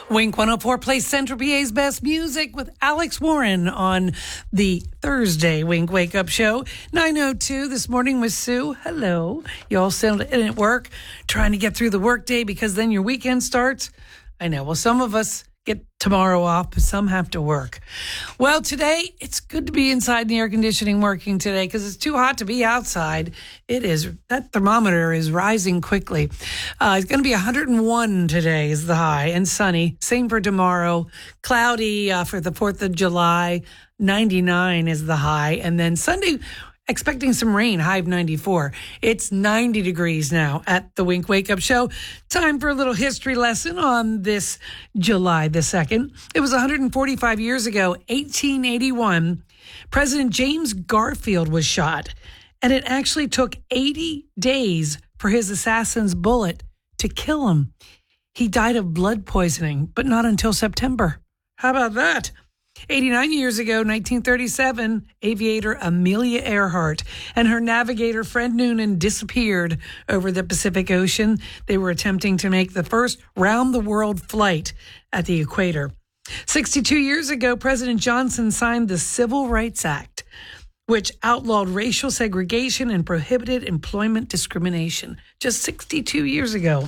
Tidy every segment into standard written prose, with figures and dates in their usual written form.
Wink 104 plays Central PA's best music with Alex Warren on the Thursday Wink Wake Up Show. 9:02 this morning with Sue. Hello. You all settled in at work, trying to get through the workday because then your weekend starts? I know. Well, some of us get tomorrow off, but some have to work. Well, today, it's good to be inside the air conditioning working today because it's too hot to be outside. It is. That thermometer is rising quickly. It's going to be 101 today is the high and sunny. Same for tomorrow. Cloudy for the 4th of July. 99 is the high. And then Sunday, expecting some rain, high of 94. It's 90 degrees now at the Wink Wake Up Show. Time for a little history lesson on this July the 2nd. It was 145 years ago, 1881, President James Garfield was shot. And it actually took 80 days for his assassin's bullet to kill him. He died of blood poisoning, but not until September. How about that? 89 years ago, 1937, aviator Amelia Earhart and her navigator Fred Noonan disappeared over the Pacific Ocean. They were attempting to make the first round-the-world flight at the equator. 62 years ago, President Johnson signed the Civil Rights Act, which outlawed racial segregation and prohibited employment discrimination. Just 62 years ago.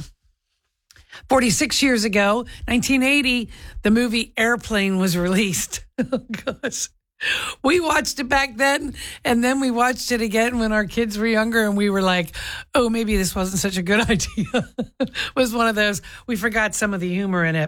46 years ago, 1980, the movie Airplane was released. Oh, gosh. We watched it back then, and then we watched it again when our kids were younger, and we were like, oh, maybe this wasn't such a good idea. It was one of those, we forgot some of the humor in it.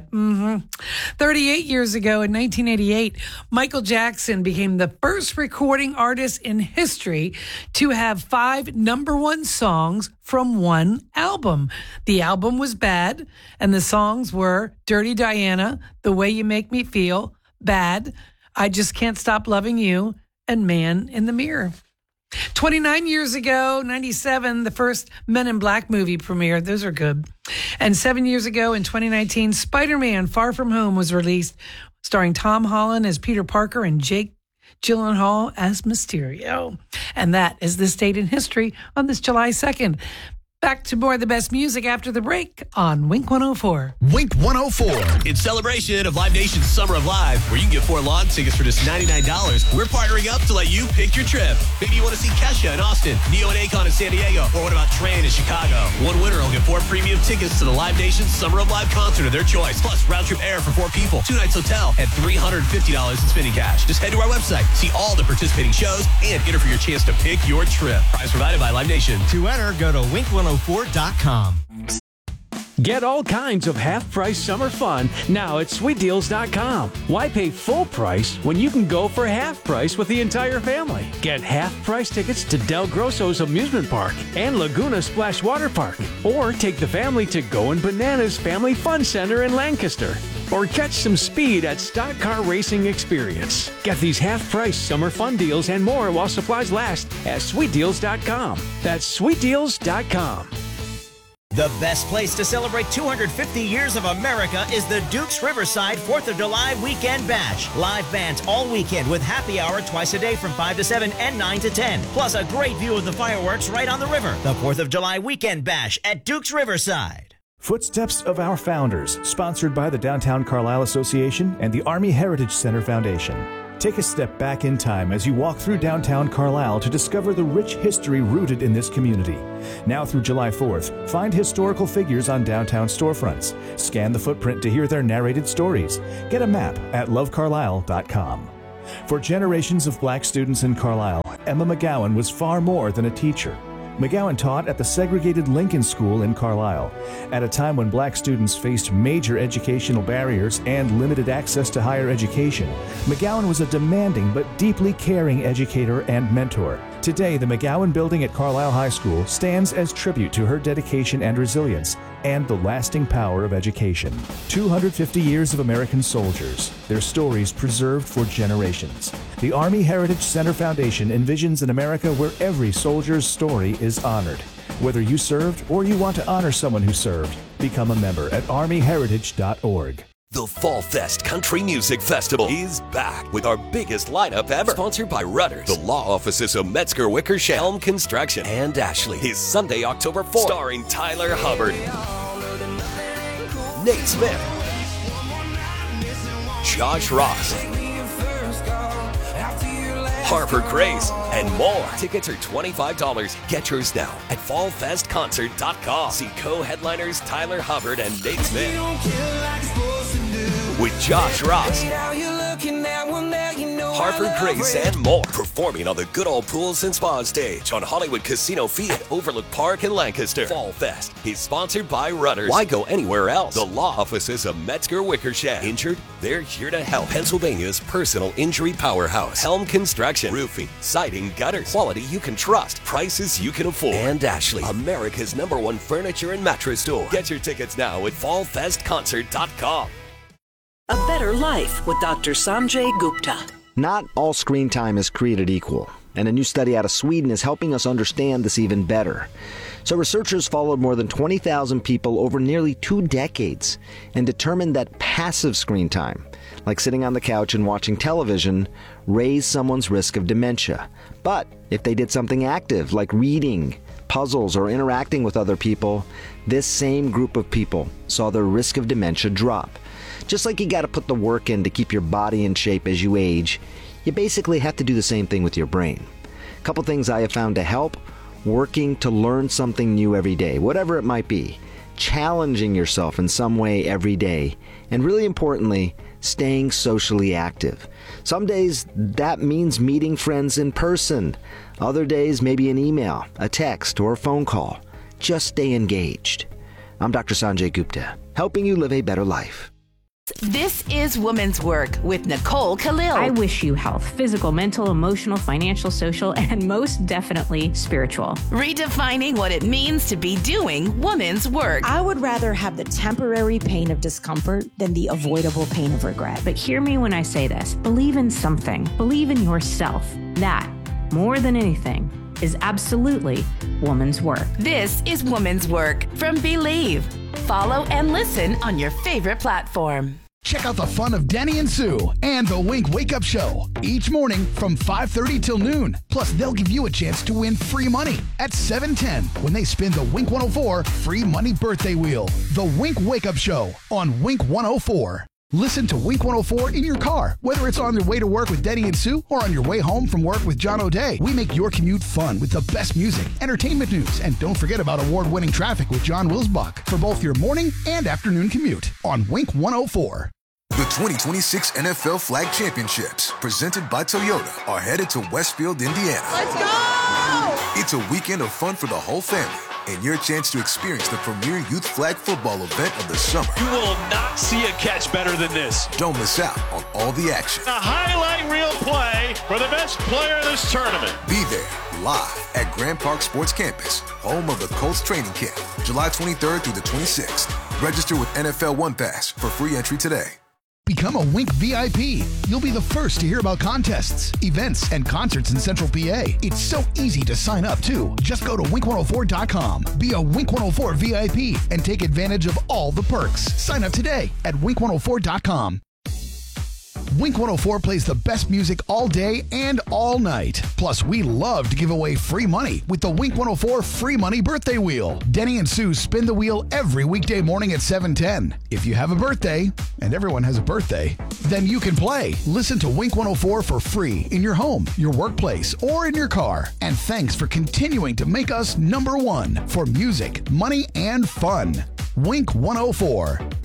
38 years ago, in 1988, Michael Jackson became the first recording artist in history to have 5 number-1 songs from one album. The album was Bad, and the songs were Dirty Diana, The Way You Make Me Feel, Bad, I Just Can't Stop Loving You, and Man in the Mirror. 29 years ago, 97, the first Men in Black movie premiered. Those are good. And 7 years ago, in 2019, Spider-Man Far From Home was released, starring Tom Holland as Peter Parker and Jake Gyllenhaal as Mysterio. And that is this date in history on this July 2nd. Back to more of the best music after the break on Wink 104. Wink 104. In celebration of Live Nation's Summer of Live, where you can get 4 lawn tickets for just $99, we're partnering up to let you pick your trip. Maybe you want to see Kesha in Austin, Neo and Akon in San Diego, or what about Train in Chicago? One winner will get 4 premium tickets to the Live Nation's Summer of Live concert of their choice, plus round-trip air for 4 people, 2 nights hotel, and $350 in spending cash. Just head to our website, see all the participating shows, and enter for your chance to pick your trip. Prize provided by Live Nation. To enter, go to wink104.com. Get all kinds of half-price summer fun now at sweetdeals.com. Why pay full price when you can go for half price with the entire family? Get half-price tickets to Del Grosso's Amusement Park and Laguna Splash Water Park. Or take the family to Goin' Bananas Family Fun Center in Lancaster. Or catch some speed at Stock Car Racing Experience. Get these half-price summer fun deals and more while supplies last at sweetdeals.com. That's sweetdeals.com. The best place to celebrate 250 years of America is the Dukes Riverside 4th of July Weekend Bash. Live bands all weekend with happy hour twice a day from 5 to 7 and 9 to 10. Plus a great view of the fireworks right on the river. The 4th of July Weekend Bash at Dukes Riverside. Footsteps of Our Founders, sponsored by the Downtown Carlisle Association and the Army Heritage Center Foundation. Take a step back in time as you walk through downtown Carlisle to discover the rich history rooted in this community. Now through July 4th, find historical figures on downtown storefronts. Scan the footprint to hear their narrated stories. Get a map at lovecarlisle.com. For generations of black students in Carlisle, Emma McGowan was far more than a teacher. McGowan taught at the segregated Lincoln School in Carlisle. At a time when black students faced major educational barriers and limited access to higher education, McGowan was a demanding but deeply caring educator and mentor. Today, the McGowan Building at Carlisle High School stands as tribute to her dedication and resilience and the lasting power of education. 250 years of American soldiers, their stories preserved for generations. The Army Heritage Center Foundation envisions an America where every soldier's story is honored. Whether you served or you want to honor someone who served, become a member at armyheritage.org. The Fall Fest Country Music Festival is back with our biggest lineup ever. Sponsored by Rudders, the law offices of Metzger Wickersham, Helm Construction, and Ashley. Is Sunday, October 4th, starring Tyler Hubbard, Nate Smith, Josh Ross, Harper Grace, and more. Tickets are $25. Get yours now at fallfestconcert.com. See co-headliners Tyler Hubbard and Nate Smith. With Josh Ross, Harper Grace, and more. Performing on the Good Old Pools and Spa stage on Hollywood Casino Field, Overlook Park in Lancaster. Fall Fest is sponsored by Rudders. Why go anywhere else? The law offices of Metzger Wickersham. Injured? They're here to help. Pennsylvania's personal injury powerhouse. Helm Construction. Roofing, siding, gutters. Quality you can trust. Prices you can afford. And Ashley, America's #1 furniture and mattress store. Get your tickets now at fallfestconcert.com. A Better Life with Dr. Sanjay Gupta. Not all screen time is created equal, and a new study out of Sweden is helping us understand this even better. So researchers followed more than 20,000 people over nearly 2 decades and determined that passive screen time, like sitting on the couch and watching television, raised someone's risk of dementia. But if they did something active, like reading, puzzles, or interacting with other people, this same group of people saw their risk of dementia drop. Just like you got to put the work in to keep your body in shape as you age, you basically have to do the same thing with your brain. A couple things I have found to help: working to learn something new every day, whatever it might be, challenging yourself in some way every day, and really importantly, staying socially active. Some days that means meeting friends in person. Other days maybe an email, a text, or a phone call. Just stay engaged. I'm Dr. Sanjay Gupta, helping you live a better life. This is Women's Work with Nicole Khalil. I wish you health, physical, mental, emotional, financial, social, and most definitely spiritual. Redefining what it means to be doing women's work. I would rather have the temporary pain of discomfort than the avoidable pain of regret. But hear me when I say this. Believe in something. Believe in yourself. That, more than anything, is absolutely woman's work. This is Women's Work from Believe. Follow and listen on your favorite platform. Check out the fun of Denny and Sue and the Wink Wake Up Show each morning from 5:30 till noon. Plus, they'll give you a chance to win free money at 7:10 when they spin the Wink 104 free money birthday wheel. The Wink Wake Up Show on Wink 104. Listen to Wink 104 in your car, whether it's on your way to work with Denny and Sue or on your way home from work with John O'Day. We make your commute fun with the best music, entertainment news, and don't forget about award-winning traffic with John Wilsbach for both your morning and afternoon commute on Wink 104. The 2026 NFL Flag Championships, presented by Toyota, are headed to Westfield, Indiana. Let's go! It's a weekend of fun for the whole family and your chance to experience the premier youth flag football event of the summer. You will not see a catch better than this. Don't miss out on all the action. A highlight reel play for the best player of this tournament. Be there live at Grand Park Sports Campus, home of the Colts training camp, July 23rd through the 26th. Register with NFL One Pass for free entry today. Become a Wink VIP. You'll be the first to hear about contests, events, and concerts in Central PA. It's so easy to sign up, too. Just go to wink104.com. Be a Wink 104 VIP and take advantage of all the perks. Sign up today at wink104.com. Wink 104 plays the best music all day and all night. Plus, we love to give away free money with the Wink 104 free money birthday wheel. Denny and Sue spin the wheel every weekday morning at 7:10. If you have a birthday, and everyone has a birthday, then you can play. Listen to Wink 104 for free in your home, your workplace, or in your car. And thanks for continuing to make us #1 for music, money, and fun. Wink 104.